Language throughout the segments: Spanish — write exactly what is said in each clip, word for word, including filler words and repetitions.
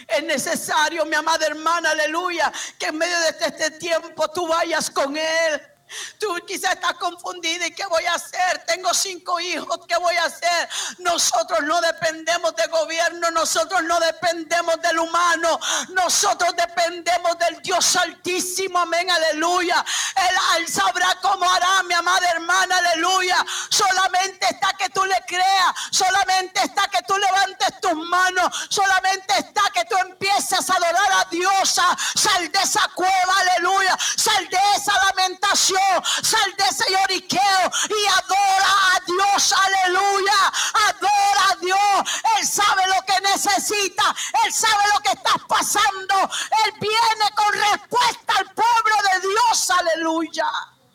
Es necesario, mi amada hermana, aleluya, que en medio de este, este tiempo tú vayas con Él. Tú quizás estás confundida y ¿qué voy a hacer? Tengo cinco hijos, ¿qué voy a hacer? Nosotros no dependemos de gobierno, nosotros no dependemos del humano, nosotros dependemos del Dios Altísimo, amén, aleluya. Él, él sabrá cómo hará, mi amada hermana, aleluya. Solamente está que tú le creas, solamente está que tú levantes tus manos, solamente está que tú empieces a adorar a Dios. Sal de esa cueva, aleluya, sal de esa lamentación, sal de ese lloriqueo y adora a Dios, aleluya, adora a Dios. Él sabe lo que necesita, Él sabe lo que estás pasando, Él viene con respuesta al pueblo de Dios, aleluya.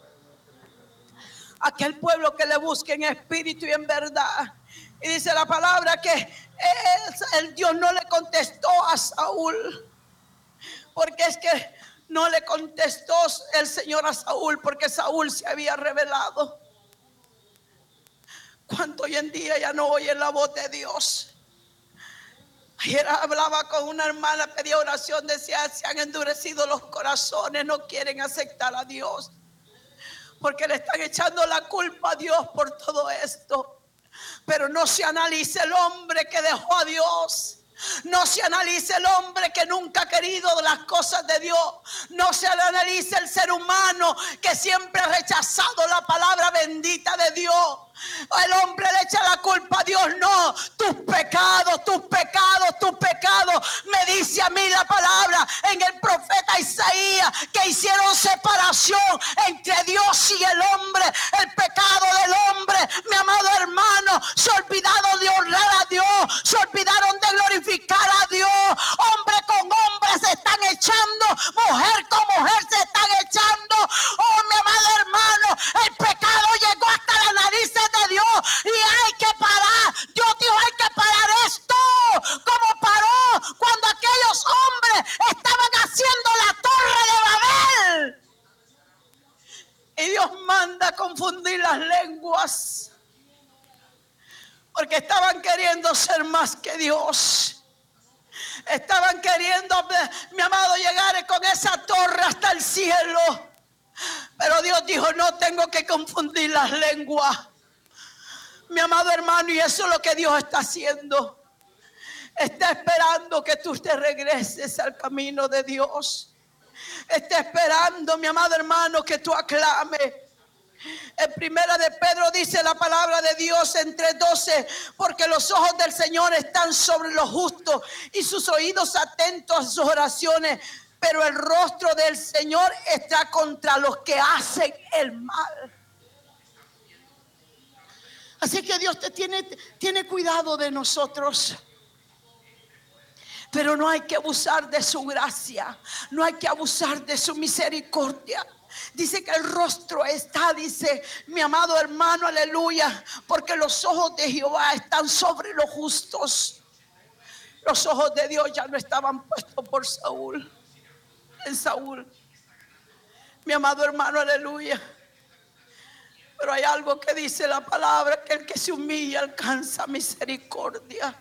Aquel pueblo que le busque en espíritu y en verdad. Y dice la palabra que él, el Dios no le contestó a Saúl, porque es que no le contestó el Señor a Saúl, porque Saúl se había rebelado. ¿Cuánto hoy en día ya no oyen la voz de Dios? Ayer hablaba con una hermana, pedía oración, decía: se han endurecido los corazones, no quieren aceptar a Dios, porque le están echando la culpa a Dios por todo esto. Pero no se analiza el hombre que dejó a Dios. No se analiza el hombre que nunca ha querido las cosas de Dios. No se analiza el ser humano que siempre ha rechazado la palabra bendita de Dios. El hombre le echa la culpa a Dios. No, tus pecados, tus pecados, tus pecados. Me dice a mí la palabra en el profeta Isaías que hicieron separación entre Dios y el hombre. El pecado del hombre, mi amado hermano, se olvidaron de honrar a Dios, se olvidaron de glorificar a Dios. Hombre con hombre se están echando, mujer con mujer se están echando. Oh, mi amado hermano, el pecado llegó hasta las narices de Dios y hay que parar. Dios dijo: hay que parar esto, como paró cuando aquellos hombres estaban haciendo la torre de Babel. Y Dios manda a confundir las lenguas, porque estaban queriendo ser más que Dios. Estaban queriendo, mi amado, llegar con esa torre hasta el cielo. Pero Dios dijo: no tengo que confundir las lenguas, mi amado hermano. Y eso es lo que Dios está haciendo. Está esperando que tú te regreses al camino de Dios. Está esperando, mi amado hermano, que tú aclames. En primera de Pedro dice la palabra de Dios en tres doce: porque los ojos del Señor están sobre los justos y sus oídos atentos a sus oraciones, pero el rostro del Señor está contra los que hacen el mal. Así que Dios te tiene, tiene cuidado de nosotros. Pero no hay que abusar de su gracia, no hay que abusar de su misericordia. Dice que el rostro está, dice mi amado hermano, aleluya, porque los ojos de Jehová están sobre los justos. Los ojos de Dios ya no estaban puestos por Saúl, en Saúl, mi amado hermano, aleluya. Pero hay algo que dice la palabra, que el que se humilla alcanza misericordia.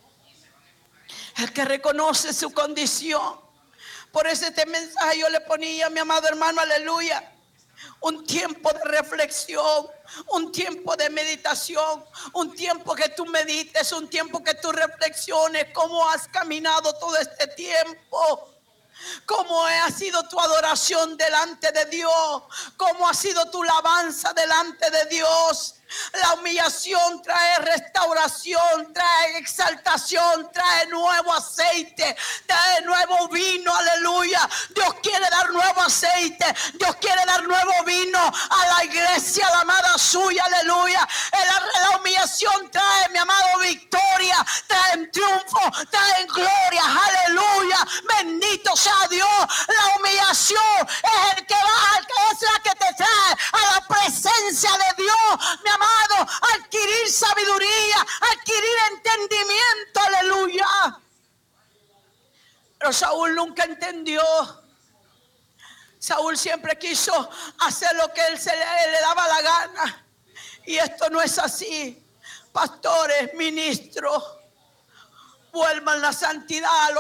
El que reconoce su condición. Por eso este mensaje yo le ponía, mi amado hermano, aleluya, un tiempo de reflexión, un tiempo de meditación, un tiempo que tú medites, un tiempo que tú reflexiones cómo has caminado todo este tiempo. ¿Cómo ha sido tu adoración delante de Dios? ¿Cómo ha sido tu alabanza delante de Dios? La humillación trae restauración, trae exaltación, trae nuevo aceite, trae nuevo vino, aleluya. Dios quiere dar nuevo aceite, Dios quiere dar nuevo vino a la iglesia, la amada suya, aleluya. La, la humillación trae, mi amado, victoria, trae triunfo, trae gloria, aleluya. Bendito sea Dios. La humillación es el que va, el que es la que te trae a la presencia de Dios, mi amado. Adquirir sabiduría, adquirir entendimiento, aleluya. Pero Saúl nunca entendió. Saúl siempre quiso hacer lo que él se le, le daba la gana. Y esto no es así. Pastores, ministros, vuelvan la santidad a los